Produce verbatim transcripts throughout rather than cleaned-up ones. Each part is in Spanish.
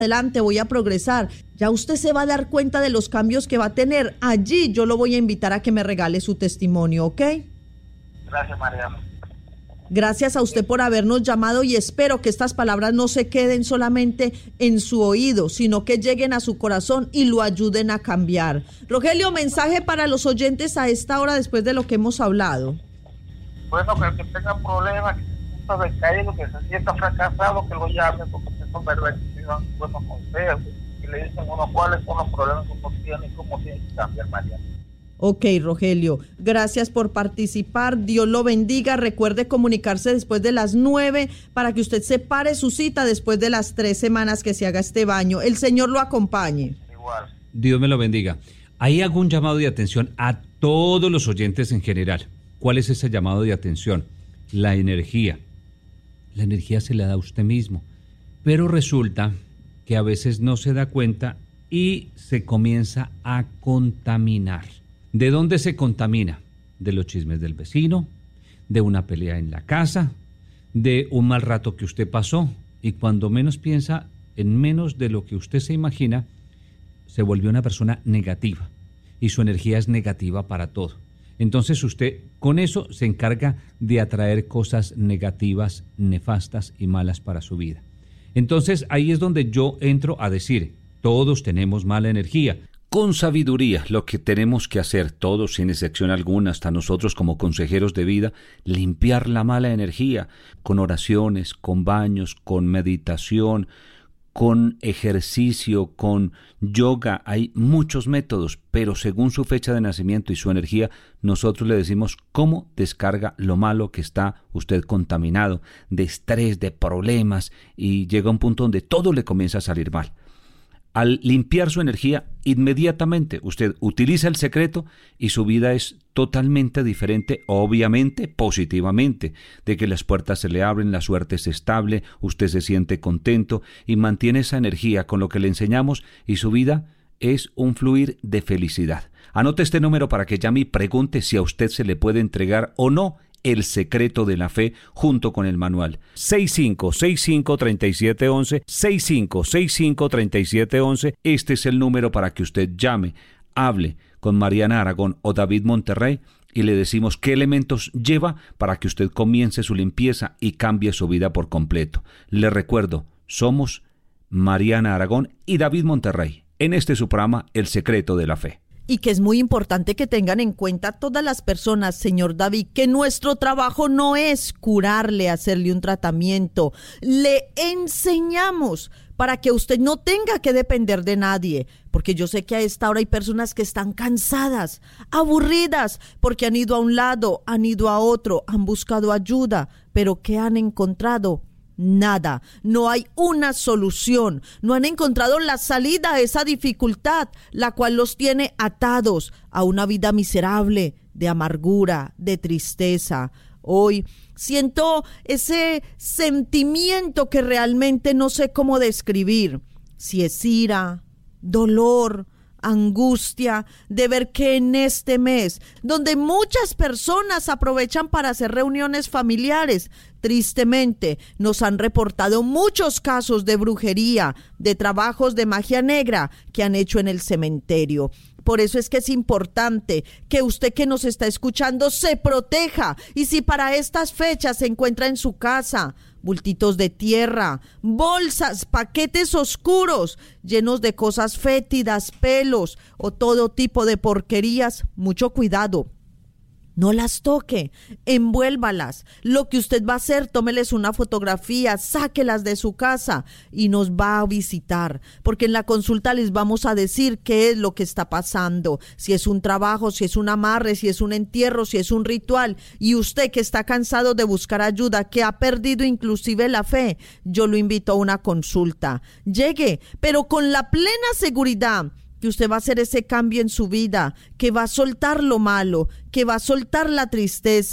adelante, voy a progresar. Ya usted se va a dar cuenta de los cambios que va a tener. Allí yo lo voy a invitar a que me regale su testimonio, ¿ok? Gracias, Mariana. Gracias a usted por habernos llamado y espero que estas palabras no se queden solamente en su oído, sino que lleguen a su corazón y lo ayuden a cambiar. Rogelio, mensaje para los oyentes a esta hora después de lo que hemos hablado. Bueno, que el que tenga problemas, que se sienta decaído, que se sienta fracasado, que lo llame, porque son verdad que dan buenos consejos y le dicen uno cuáles son los problemas que uno tiene y cómo tiene que cambiar, Mariana. Ok, Rogelio, gracias por participar, Dios lo bendiga, recuerde comunicarse después de las nueve para que usted separe su cita después de las tres semanas que se haga este baño. El Señor lo acompañe. Igual. Dios me lo bendiga. Ahí hago un llamado de atención a todos los oyentes en general. ¿Cuál es ese llamado de atención? La energía. La energía se la da a usted mismo, pero resulta que a veces no se da cuenta y se comienza a contaminar. ¿De dónde se contamina? De los chismes del vecino, de una pelea en la casa, de un mal rato que usted pasó, y cuando menos piensa, en menos de lo que usted se imagina, se volvió una persona negativa y su energía es negativa para todo. Entonces usted con eso se encarga de atraer cosas negativas, nefastas y malas para su vida. Entonces ahí es donde yo entro a decir, todos tenemos mala energía. Con sabiduría, lo que tenemos que hacer todos, sin excepción alguna, hasta nosotros como consejeros de vida, limpiar la mala energía con oraciones, con baños, con meditación, con ejercicio, con yoga. Hay muchos métodos, pero según su fecha de nacimiento y su energía, nosotros le decimos cómo descarga lo malo que está usted contaminado, de estrés, de problemas, y llega a un punto donde todo le comienza a salir mal. Al limpiar su energía, inmediatamente usted utiliza el secreto y su vida es totalmente diferente, obviamente positivamente, de que las puertas se le abren, la suerte es estable, usted se siente contento y mantiene esa energía con lo que le enseñamos y su vida es un fluir de felicidad. Anote este número para que llame y pregunte si a usted se le puede entregar o no el secreto de la fe junto con el manual. seis cinco seis cinco, tres siete uno uno, seis cinco seis cinco, tres siete uno uno. Este es el número para que usted llame, hable con Mariana Aragón o David Monterrey y le decimos qué elementos lleva para que usted comience su limpieza y cambie su vida por completo. Le recuerdo, somos Mariana Aragón y David Monterrey en este su programa El Secreto de la Fe. Y que es muy importante que tengan en cuenta todas las personas, señor David, que nuestro trabajo no es curarle, hacerle un tratamiento. Le enseñamos para que usted no tenga que depender de nadie. Porque yo sé que a esta hora hay personas que están cansadas, aburridas, porque han ido a un lado, han ido a otro, han buscado ayuda, pero ¿qué han encontrado? Nada, no hay una solución, no han encontrado la salida a esa dificultad, la cual los tiene atados a una vida miserable, de amargura, de tristeza. Hoy siento ese sentimiento que realmente no sé cómo describir, si es ira, dolor, angustia de ver que en este mes, donde muchas personas aprovechan para hacer reuniones familiares, tristemente nos han reportado muchos casos de brujería, de trabajos de magia negra que han hecho en el cementerio. Por eso es que es importante que usted que nos está escuchando se proteja, y si para estas fechas se encuentra en su casa bultitos de tierra, bolsas, paquetes oscuros llenos de cosas fétidas, pelos o todo tipo de porquerías, mucho cuidado. No las toque, envuélvalas. Lo que usted va a hacer, tómeles una fotografía, sáquelas de su casa y nos va a visitar, porque en la consulta les vamos a decir qué es lo que está pasando, si es un trabajo, si es un amarre, si es un entierro, si es un ritual. Y usted que está cansado de buscar ayuda, que ha perdido inclusive la fe, yo lo invito a una consulta. Llegue, pero con la plena seguridad que usted va a hacer ese cambio en su vida, que va a soltar lo malo, que va a soltar la tristeza,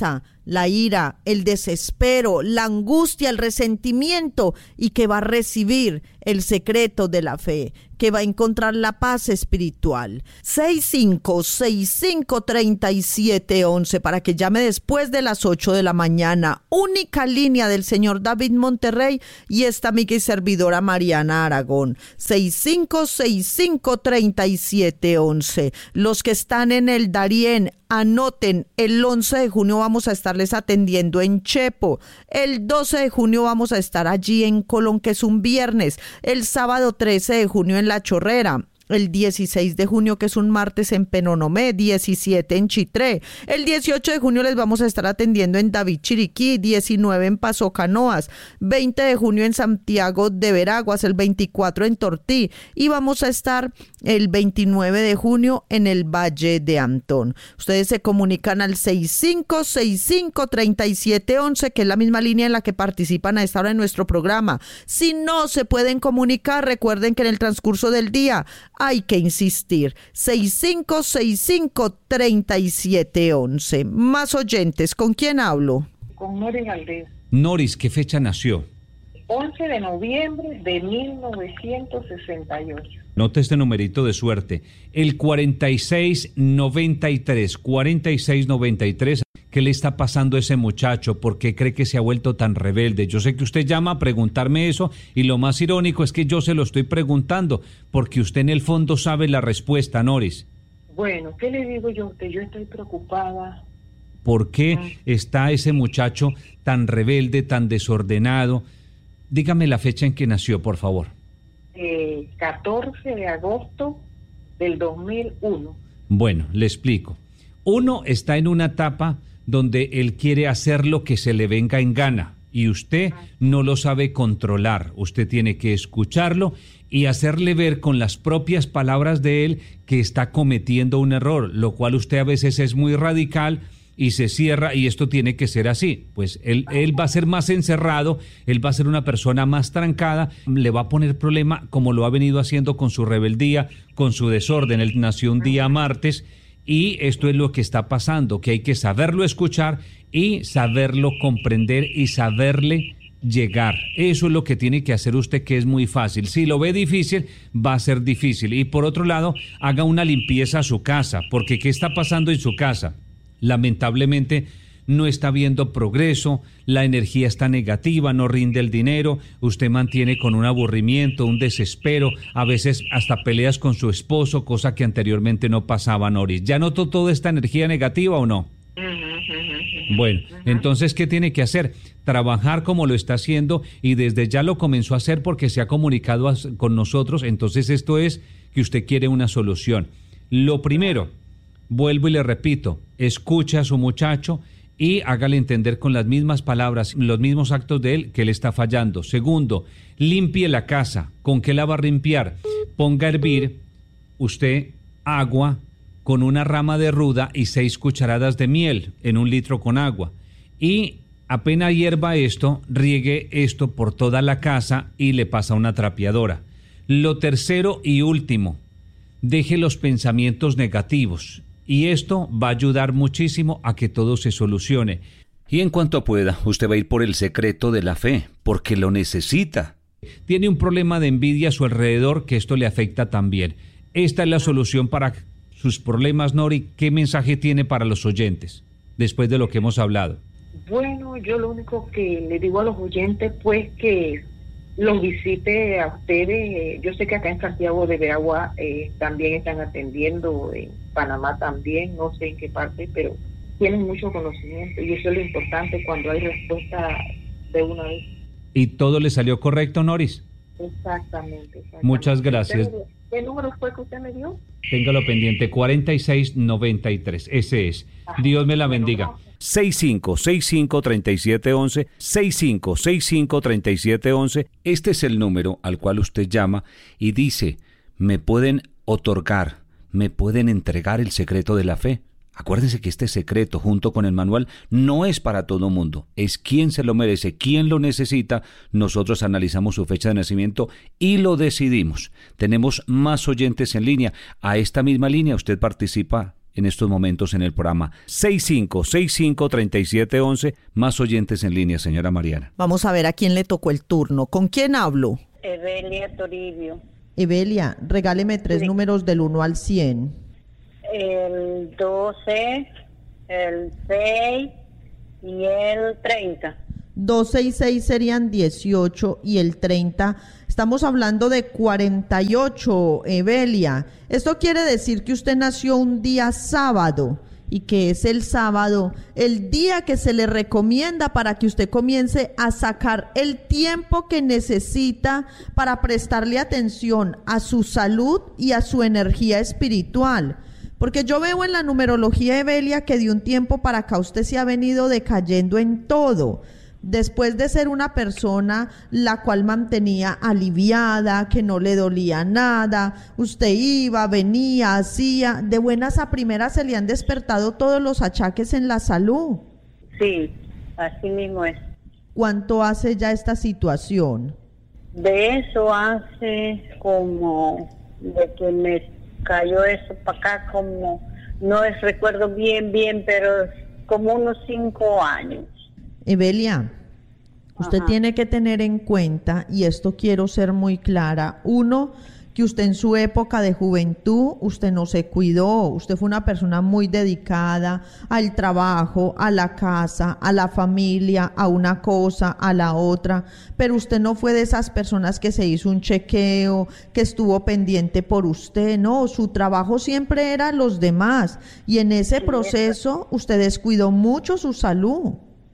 la ira, el desespero, la angustia, el resentimiento y que va a recibir el secreto de la fe, que va a encontrar la paz espiritual. seis cinco seis cinco, tres siete uno uno para que llame después de las ocho de la mañana. Única línea del señor David Monterrey y esta amiga y servidora Mariana Aragón. seis cinco seis cinco, tres siete uno uno. Los que están en el Darién, anoten, el once de junio vamos a estarles atendiendo en Chepo. El doce de junio vamos a estar allí en Colón, que es un viernes. El sábado trece de junio en La Chorrera. El dieciséis de junio, que es un martes, en Penonomé, diecisiete en Chitré. El dieciocho de junio les vamos a estar atendiendo en David Chiriquí, diecinueve en Paso Canoas, veinte de junio en Santiago de Veraguas, el veinticuatro en Tortí y vamos a estar el veintinueve de junio en el Valle de Antón. Ustedes se comunican al seis cinco seis cinco, tres siete uno uno, que es la misma línea en la que participan a esta hora en nuestro programa. Si no se pueden comunicar, recuerden que en el transcurso del día hay que insistir. seis cinco seis cinco, tres siete uno uno. Más oyentes, ¿con quién hablo? Con Noris Valdés. Noris, ¿qué fecha nació? once de noviembre de mil novecientos sesenta y ocho. Note este numerito de suerte. El cuarenta y seis noventa y tres. cuarenta y seis noventa y tres. ¿Qué le está pasando a ese muchacho? ¿Por qué cree que se ha vuelto tan rebelde? Yo sé que usted llama a preguntarme eso y lo más irónico es que yo se lo estoy preguntando porque usted en el fondo sabe la respuesta, Noris. Bueno, ¿qué le digo yo? Que yo estoy preocupada. ¿Por qué está ese muchacho tan rebelde, tan desordenado? Dígame la fecha en que nació, por favor. Eh, catorce de agosto del dos mil uno. Bueno, le explico. Uno está en una etapa donde él quiere hacer lo que se le venga en gana y usted no lo sabe controlar. Usted tiene que escucharlo y hacerle ver con las propias palabras de él que está cometiendo un error, lo cual usted a veces es muy radical y se cierra y esto tiene que ser así. Pues él, él va a ser más encerrado, él va a ser una persona más trancada, le va a poner problema como lo ha venido haciendo con su rebeldía, con su desorden. Él nació un día martes y esto es lo que está pasando, que hay que saberlo escuchar y saberlo comprender y saberle llegar. Eso es lo que tiene que hacer usted, que es muy fácil. Si lo ve difícil, va a ser difícil. Y por otro lado, haga una limpieza a su casa, porque ¿qué está pasando en su casa? Lamentablemente no está viendo progreso, la energía está negativa, no rinde el dinero, usted mantiene con un aburrimiento, un desespero, a veces hasta peleas con su esposo, cosa que anteriormente no pasaba, Noris. ¿Ya notó toda esta energía negativa o no? Bueno, entonces, ¿qué tiene que hacer? Trabajar como lo está haciendo y desde ya lo comenzó a hacer porque se ha comunicado con nosotros. Entonces, esto es que usted quiere una solución. Lo primero, vuelvo y le repito, escuche a su muchacho y hágale entender con las mismas palabras, los mismos actos de él, que él está fallando. Segundo, limpie la casa. ¿Con qué la va a limpiar? Ponga a hervir usted agua con una rama de ruda y seis cucharadas de miel en un litro con agua. Y apenas hierva esto, riegue esto por toda la casa y le pasa una trapeadora. Lo tercero y último, deje los pensamientos negativos. Y esto va a ayudar muchísimo a que todo se solucione. Y en cuanto pueda, usted va a ir por el secreto de la fe, porque lo necesita. Tiene un problema de envidia a su alrededor que esto le afecta también. Esta es la solución para sus problemas, Nori. ¿Qué mensaje tiene para los oyentes después de lo que hemos hablado? Bueno, yo lo único que le digo a los oyentes, pues, que los visite a ustedes. Yo sé que acá en Santiago de Veragua eh, también están atendiendo, en Panamá también, no sé en qué parte, pero tienen mucho conocimiento y eso es lo importante cuando hay respuesta de una vez. ¿Y todo le salió correcto, Noris? Exactamente. exactamente. Muchas gracias. ¿Qué número fue que usted me dio? Téngalo pendiente, cuarenta y seis noventa y tres, ese es. Ajá. Dios me la bendiga. seis cinco seis cinco, tres siete uno uno, seis cinco seis cinco, tres siete uno uno. Este es el número al cual usted llama y dice, me pueden otorgar, me pueden entregar el secreto de la fe. Acuérdense que este secreto, junto con el manual, no es para todo mundo. Es quien se lo merece, quien lo necesita. Nosotros analizamos su fecha de nacimiento y lo decidimos. Tenemos más oyentes en línea. A esta misma línea usted participa en estos momentos en el programa. seis cinco seis cinco, tres siete uno uno, más oyentes en línea, señora Mariana. Vamos a ver a quién le tocó el turno. ¿Con quién hablo? Evelia Toribio. Evelia, regáleme tres sí. números del uno al cien. El doce, el seis y el treinta. doce y seis serían dieciocho y el treinta. Estamos hablando de cuarenta y ocho, Evelia. Esto quiere decir que usted nació un día sábado y que es el sábado el día que se le recomienda para que usted comience a sacar el tiempo que necesita para prestarle atención a su salud y a su energía espiritual. Porque yo veo en la numerología, Evelia, que de un tiempo para acá usted se ha venido decayendo en todo. Después de ser una persona la cual mantenía aliviada, que no le dolía nada, usted iba, venía, hacía, de buenas a primeras se le han despertado todos los achaques en la salud. Sí, así mismo es. ¿Cuánto hace ya esta situación? De eso hace como, de que me cayó eso para acá, como, no es recuerdo bien, bien, pero como unos cinco años. Evelia, usted Ajá. tiene que tener en cuenta, y esto quiero ser muy clara, uno, que usted en su época de juventud, usted no se cuidó, usted fue una persona muy dedicada al trabajo, a la casa, a la familia, a una cosa, a la otra, pero usted no fue de esas personas que se hizo un chequeo, que estuvo pendiente por usted, no, su trabajo siempre era los demás, y en ese proceso usted descuidó mucho su salud.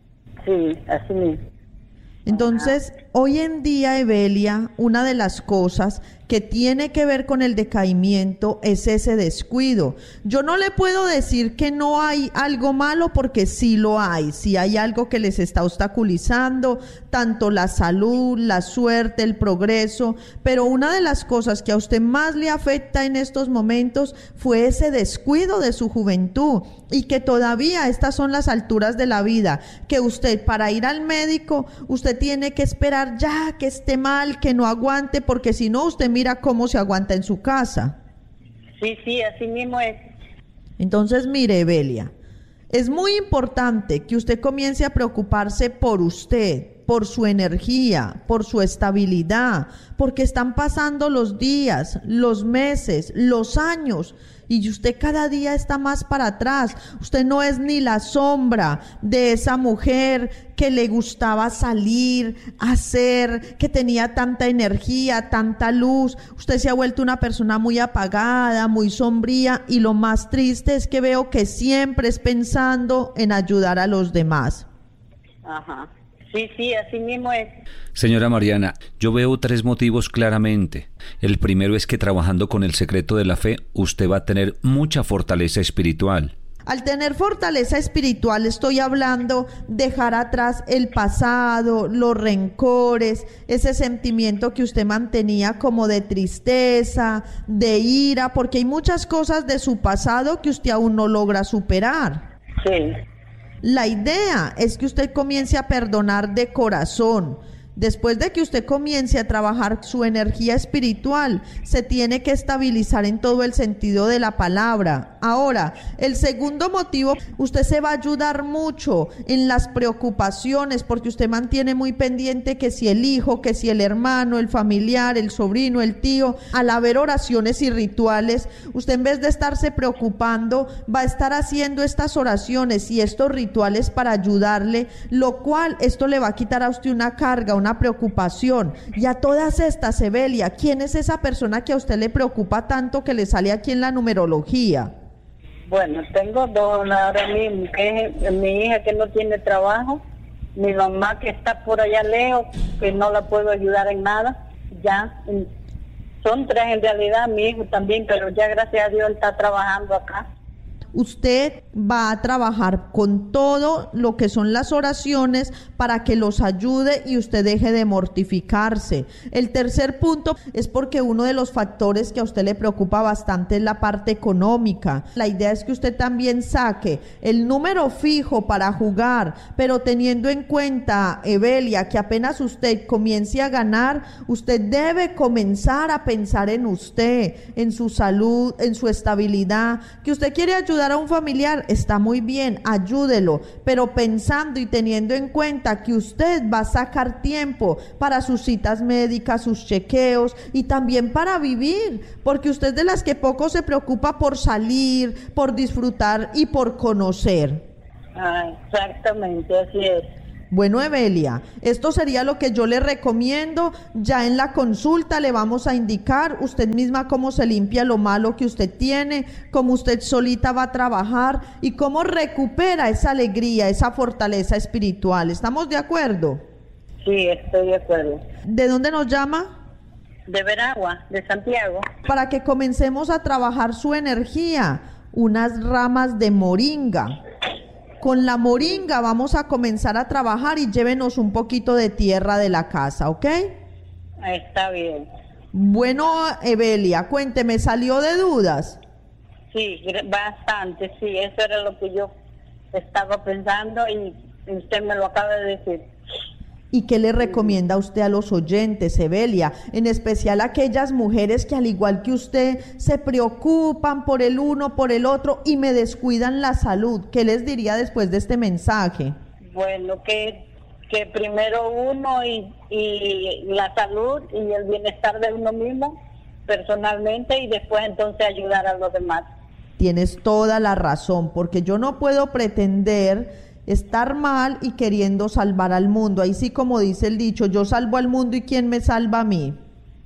Sí, así mismo. Entonces, Ajá. hoy en día, Evelia, una de las cosas que tiene que ver con el decaimiento es ese descuido. Yo no le puedo decir que no hay algo malo porque sí lo hay, sí hay algo que les está obstaculizando, tanto la salud, la suerte, el progreso, pero una de las cosas que a usted más le afecta en estos momentos fue ese descuido de su juventud y que todavía a estas son las alturas de la vida, que usted para ir al médico, usted tiene que esperar ya que esté mal, que no aguante, porque si no usted mira cómo se aguanta en su casa. Sí, sí, así mismo es. Entonces, mire, Evelia, es muy importante que usted comience a preocuparse por usted, por su energía, por su estabilidad, porque están pasando los días, los meses, los años, y usted cada día está más para atrás. Usted no es ni la sombra de esa mujer que le gustaba salir, hacer, que tenía tanta energía, tanta luz. Usted se ha vuelto una persona muy apagada, muy sombría, y lo más triste es que veo que siempre es pensando en ayudar a los demás. Ajá. Sí, sí, así mismo es. Señora Mariana, yo veo tres motivos claramente. El primero es que trabajando con el secreto de la fe, usted va a tener mucha fortaleza espiritual. Al tener fortaleza espiritual estoy hablando dejar atrás el pasado, los rencores, ese sentimiento que usted mantenía como de tristeza, de ira, porque hay muchas cosas de su pasado que usted aún no logra superar. Sí. La idea es que usted comience a perdonar de corazón. Después de que usted comience a trabajar su energía espiritual, se tiene que estabilizar en todo el sentido de la palabra. Ahora, el segundo motivo, usted se va a ayudar mucho en las preocupaciones, porque usted mantiene muy pendiente que si el hijo, que si el hermano, el familiar, el sobrino, el tío. Al haber oraciones y rituales, usted en vez de estarse preocupando, va a estar haciendo estas oraciones y estos rituales para ayudarle, lo cual esto le va a quitar a usted una carga, una preocupación. Y a todas estas, Evelia, ¿quién es esa persona que a usted le preocupa tanto que le sale aquí en la numerología? Bueno, tengo dos ahora mismo, que es mi hija que no tiene trabajo, mi mamá que está por allá lejos, que no la puedo ayudar en nada, ya, son tres en realidad, mi hijo también, pero ya gracias a Dios él está trabajando acá. Usted va a trabajar con todo lo que son las oraciones para que los ayude y usted deje de mortificarse. El tercer punto es porque uno de los factores que a usted le preocupa bastante es la parte económica. La idea es que usted también saque el número fijo para jugar, pero teniendo en cuenta, Evelia, que apenas usted comience a ganar, usted debe comenzar a pensar en usted, en su salud, en su estabilidad, que usted quiere ayudar ayudar a un familiar, está muy bien, ayúdelo, pero pensando y teniendo en cuenta que usted va a sacar tiempo para sus citas médicas, sus chequeos y también para vivir, porque usted es de las que poco se preocupa por salir, por disfrutar y por conocer. Ah, exactamente, así es. Bueno, Evelia, esto sería lo que yo le recomiendo. Ya en la consulta le vamos a indicar usted misma cómo se limpia lo malo que usted tiene, cómo usted solita va a trabajar y cómo recupera esa alegría, esa fortaleza espiritual. ¿Estamos de acuerdo? Sí, estoy de acuerdo. ¿De dónde nos llama? De Veragua, de Santiago. Para que comencemos a trabajar su energía, unas ramas de moringa. Con la moringa vamos a comenzar a trabajar y llévenos un poquito de tierra de la casa, ¿ok? Está bien. Bueno, Evelia, cuénteme, ¿salió de dudas? Sí, bastante, sí, eso era lo que yo estaba pensando y usted me lo acaba de decir. ¿Y qué le recomienda usted a los oyentes, Evelia? En especial a aquellas mujeres que al igual que usted se preocupan por el uno, por el otro y me descuidan la salud. ¿Qué les diría después de este mensaje? Bueno, que, que primero uno y, y la salud y el bienestar de uno mismo personalmente y después entonces ayudar a los demás. Tienes toda la razón, porque yo no puedo pretender estar mal y queriendo salvar al mundo. Ahí sí, como dice el dicho, yo salvo al mundo y ¿quién me salva a mí?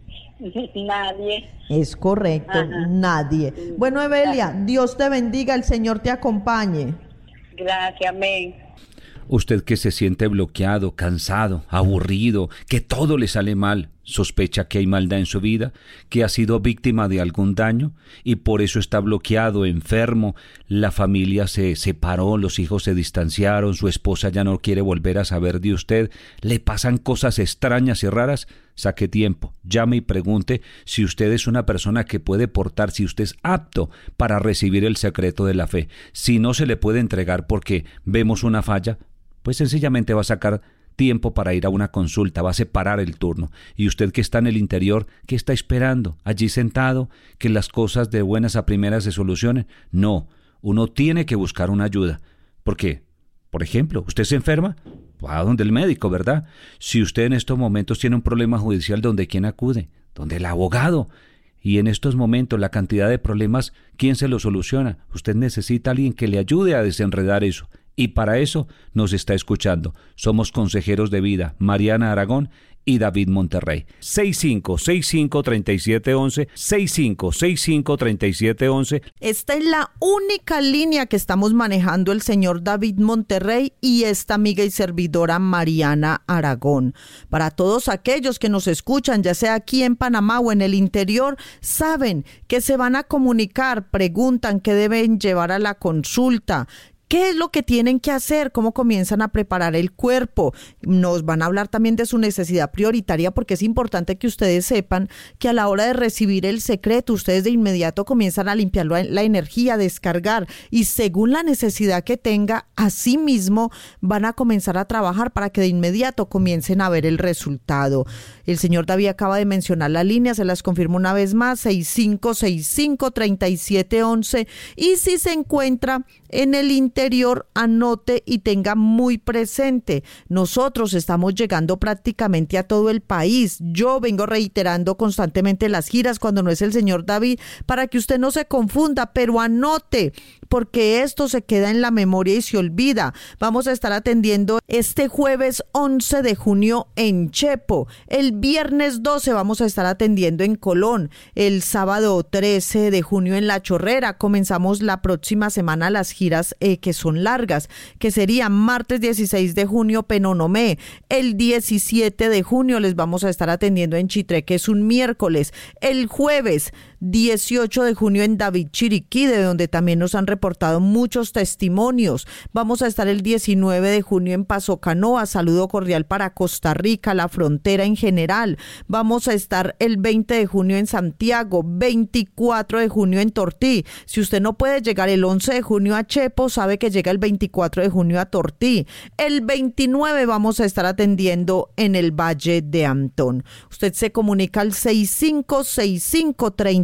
Nadie. Es correcto, ajá, nadie. Bueno, Evelia, Dios te bendiga, el Señor te acompañe. Gracias, amén. Usted que se siente bloqueado, cansado, aburrido, que todo le sale mal, sospecha que hay maldad en su vida, que ha sido víctima de algún daño y por eso está bloqueado, enfermo, la familia se separó, los hijos se distanciaron, su esposa ya no quiere volver a saber de usted, le pasan cosas extrañas y raras. Saque tiempo, llame y pregunte si usted es una persona que puede portar, si usted es apto para recibir el secreto de la fe. Si no se le puede entregar porque vemos una falla, pues sencillamente va a sacar tiempo para ir a una consulta, va a separar el turno. Y usted que está en el interior, ¿qué está esperando? Allí sentado, que las cosas de buenas a primeras se solucionen. No, uno tiene que buscar una ayuda. ¿Por qué? Por ejemplo, ¿usted se enferma? Va a donde el médico, ¿verdad? Si usted en estos momentos tiene un problema judicial, ¿dónde quién acude? Donde el abogado. Y en estos momentos la cantidad de problemas, ¿quién se lo soluciona? Usted necesita a alguien que le ayude a desenredar eso. Y para eso nos está escuchando. Somos consejeros de vida, Mariana Aragón y David Monterrey. seis cinco seis cinco, tres siete uno uno, seis cinco seis cinco, tres siete uno uno. Esta es la única línea que estamos manejando el señor David Monterrey y esta amiga y servidora Mariana Aragón. Para todos aquellos que nos escuchan, ya sea aquí en Panamá o en el interior, saben que se van a comunicar, preguntan qué deben llevar a la consulta, ¿qué es lo que tienen que hacer? ¿Cómo comienzan a preparar el cuerpo? Nos van a hablar también de su necesidad prioritaria porque es importante que ustedes sepan que a la hora de recibir el secreto, ustedes de inmediato comienzan a limpiar la energía, a descargar y según la necesidad que tenga, así mismo van a comenzar a trabajar para que de inmediato comiencen a ver el resultado. El señor David acaba de mencionar la línea, se las confirmo una vez más, seis cinco seis cinco, tres siete uno uno y si se encuentra en el interior, anote y tenga muy presente. Nosotros estamos llegando prácticamente a todo el país. Yo vengo reiterando constantemente las giras cuando no es el señor David para que usted no se confunda, pero anote porque esto se queda en la memoria y se olvida. Vamos a estar atendiendo este jueves once de junio en Chepo. El viernes doce vamos a estar atendiendo en Colón. El sábado trece de junio en La Chorrera. Comenzamos la próxima semana las giras eh, que son largas, que sería martes dieciséis de junio Penonomé. El diecisiete de junio les vamos a estar atendiendo en Chitré, que es un miércoles. El jueves dieciocho de junio en David Chiriquí, de donde también nos han reportado muchos testimonios. Vamos a estar el diecinueve de junio en Paso Canoa, saludo cordial para Costa Rica, la frontera en general. Vamos a estar el veinte de junio en Santiago, veinticuatro de junio en Tortí. Si usted no puede llegar el once de junio a Chepo, sabe que llega el veinticuatro de junio a Tortí. El veintinueve vamos a estar atendiendo en el Valle de Antón. Usted se comunica al seis cinco seis cinco, tres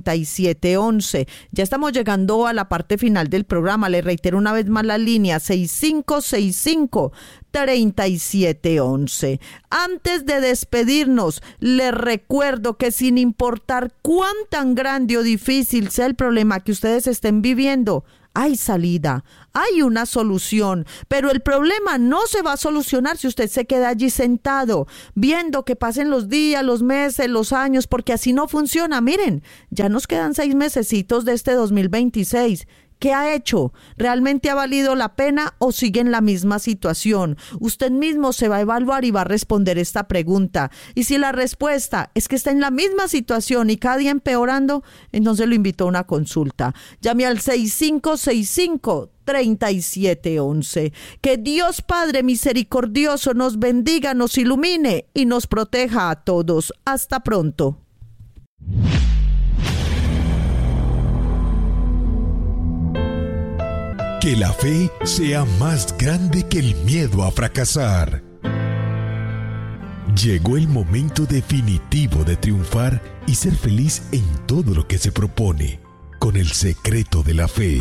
treinta y siete once. Ya estamos llegando a la parte final del programa. Le reitero una vez más la línea seis cinco seis cinco, treinta y siete once. Antes de despedirnos, les recuerdo que sin importar cuán tan grande o difícil sea el problema que ustedes estén viviendo, hay salida, hay una solución, pero el problema no se va a solucionar si usted se queda allí sentado, viendo que pasen los días, los meses, los años, porque así no funciona. Miren, ya nos quedan seis mesecitos de este dos mil veintiséis. ¿Qué ha hecho? ¿Realmente ha valido la pena o sigue en la misma situación? Usted mismo se va a evaluar y va a responder esta pregunta. Y si la respuesta es que está en la misma situación y cada día empeorando, entonces lo invito a una consulta. Llame al seis cinco seis cinco, treinta y siete once. Que Dios Padre misericordioso nos bendiga, nos ilumine y nos proteja a todos. Hasta pronto. Que la fe sea más grande que el miedo a fracasar. Llegó el momento definitivo de triunfar y ser feliz en todo lo que se propone, con el secreto de la fe.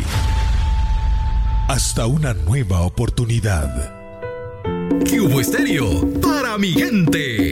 Hasta una nueva oportunidad. ¿Qué hubo, Estéreo? Para mi gente.